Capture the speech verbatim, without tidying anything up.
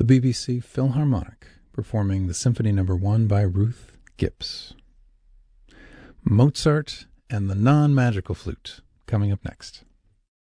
the B B C Philharmonic performing the Symphony Number One by Ruth Gibbs. Mozart and the Non-Magical Flute coming up next.